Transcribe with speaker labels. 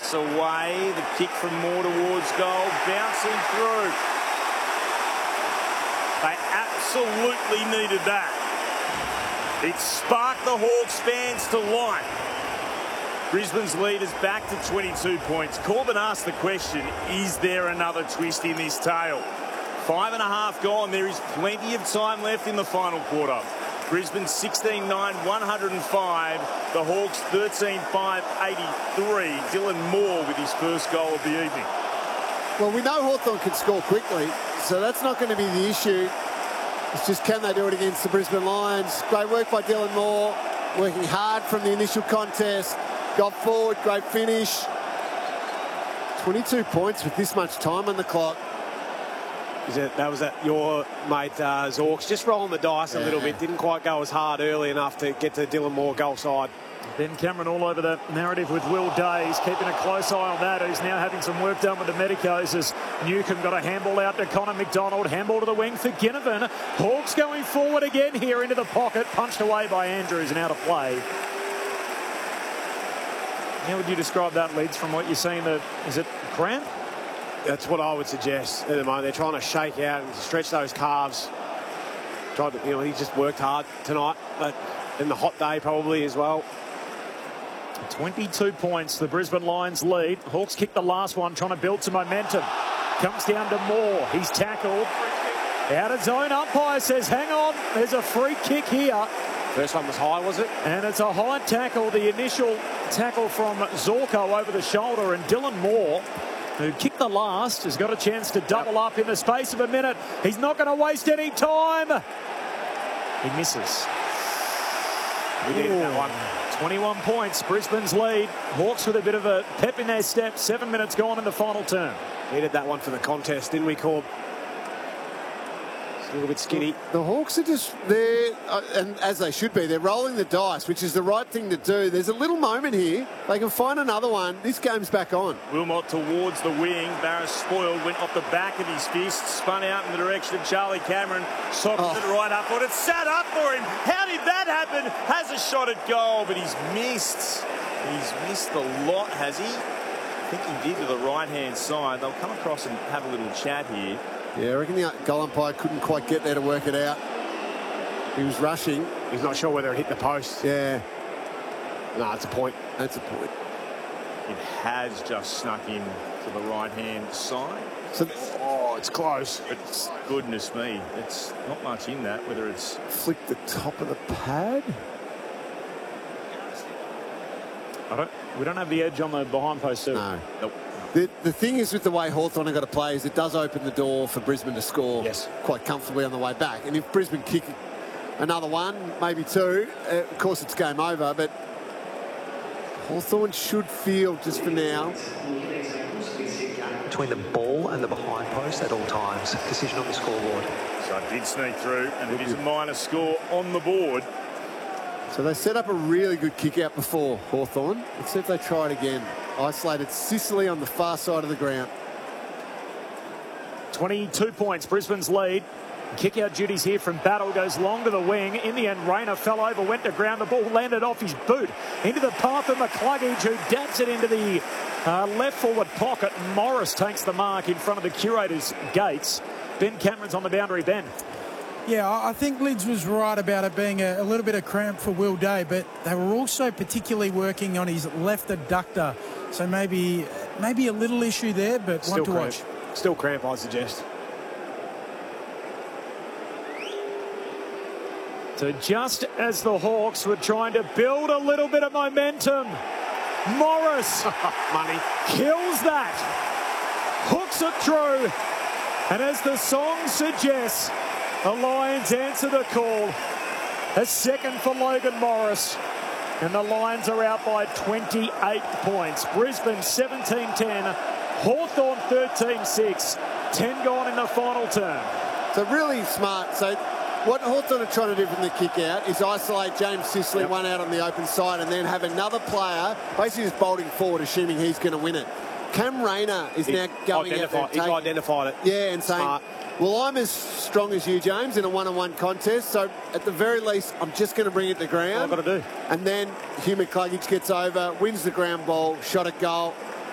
Speaker 1: That's away. The kick from Moore towards goal. Bouncing through. They absolutely needed that. It sparked the Hawks fans to life. Brisbane's lead is back to 22 points. Corbin asked the question, is there another twist in this tale? 5.5 gone. There is plenty of time left in the final quarter. Brisbane 16-9, 105. The Hawks 13-5, 83. Dylan Moore with his first goal of the evening.
Speaker 2: Well, we know Hawthorn can score quickly, so that's not going to be the issue. It's just, can they do it against the Brisbane Lions? Great work by Dylan Moore, working hard from the initial contest. Got forward, great finish. 22 points with this much time on the clock.
Speaker 3: That was your mate Zorks just rolling the dice a little bit. Didn't quite go as hard early enough to get to Dylan Moore goal side.
Speaker 4: Ben Cameron all over the narrative with Will Days, keeping a close eye on that, who's now having some work done with the medicos as Newcomb got a handball out to Connor McDonald, handball to the wing for Ginnivan. Hawks going forward again here into the pocket, punched away by Andrews and out of play. How would you describe that, Leeds, from what you're seeing? Is it cramp?
Speaker 3: That's what I would suggest at the moment. They're trying to shake out and stretch those calves. He just worked hard tonight, but in the hot day probably as well.
Speaker 4: 22 points, the Brisbane Lions lead. Hawks kick the last one, trying to build some momentum. Comes down to Moore. He's tackled. Out of zone, umpire says, hang on, there's a free kick here.
Speaker 3: First one was high, was it?
Speaker 4: And it's a high tackle, the initial tackle from Zorko over the shoulder, and Dylan Moore, who kicked the last, has got a chance to double up in the space of a minute. He's not going to waste any time. He misses. We needed that one. 21 points, Brisbane's lead. Hawks with a bit of a pep in their step. 7 minutes gone in the final term.
Speaker 3: Needed that one for the contest, didn't we, Corb? It's a little bit skinny.
Speaker 2: The Hawks are just there, and as they should be, they're rolling the dice, which is the right thing to do. There's a little moment here. They can find another one. This game's back on.
Speaker 1: Wilmot towards the wing. Barris spoiled, went off the back of his fist, spun out in the direction of Charlie Cameron, socked it right up for it. It sat up for him. How did that happen? Has a shot at goal, but he's missed. He's missed a lot, has he? I think he did to the right-hand side. They'll come across and have a little chat here.
Speaker 2: Yeah, I reckon the goal umpire couldn't quite get there to work it out. He was rushing.
Speaker 3: He's not sure whether it hit the post.
Speaker 2: Yeah.
Speaker 3: No, it's a point.
Speaker 2: That's a point.
Speaker 1: It has just snuck in to the right-hand side.
Speaker 2: So,
Speaker 3: it's close.
Speaker 1: It's, goodness me, it's not much in that, whether it's...
Speaker 2: Flick the top of the pad.
Speaker 4: We don't have the edge on the behind post, too.
Speaker 2: No.
Speaker 1: Nope.
Speaker 2: The thing is with the way Hawthorn have got to play is it does open the door for Brisbane to score quite comfortably on the way back. And if Brisbane kick another one, maybe two, of course it's game over, but Hawthorn should feel just for now.
Speaker 5: Between the ball and the behind post at all times. Decision on the scoreboard.
Speaker 1: So it did sneak through, and it is a minor score on the board.
Speaker 2: So they set up a really good kick out before, Hawthorn. Let's see if they try it again. Isolated Sicily on the far side of the ground.
Speaker 4: 22 points, Brisbane's lead. Kick out duties here from Battle, goes long to the wing. In the end, Rayner fell over, went to ground. The ball landed off his boot into the path of McCluggage, who dabs it into the left forward pocket. Morris takes the mark in front of the Curators' gates. Ben Cameron's on the boundary. Ben.
Speaker 6: Yeah, I think Lids was right about it being a little bit of cramp for Will Day, but they were also particularly working on his left adductor. So maybe a little issue there, but
Speaker 3: still
Speaker 6: one to
Speaker 3: cramp.
Speaker 6: watch.
Speaker 3: Still cramp, I suggest.
Speaker 4: So just as the Hawks were trying to build a little bit of momentum, Morris
Speaker 3: Money
Speaker 4: kills that, hooks it through, and as the song suggests, the Lions answer the call. A second for Logan Morris, and the Lions are out by 28 points. Brisbane 17-10, Hawthorn 13-6, 10 gone in the final term.
Speaker 2: So really smart. So what Hawthorn are trying to do from the kick out is isolate James Sicily, one out on the open side, and then have another player basically just bolting forward, assuming he's going to win it. Cam Rayner is now going out there.
Speaker 3: He's identified it.
Speaker 2: Yeah, and saying,
Speaker 3: smart.
Speaker 2: well, I'm as strong as you, James, in a one-on-one contest, so at the very least, I'm just going to bring it to ground.
Speaker 4: All I've got to do.
Speaker 2: And then Hugh McCluggage gets over, wins the ground ball, shot at goal.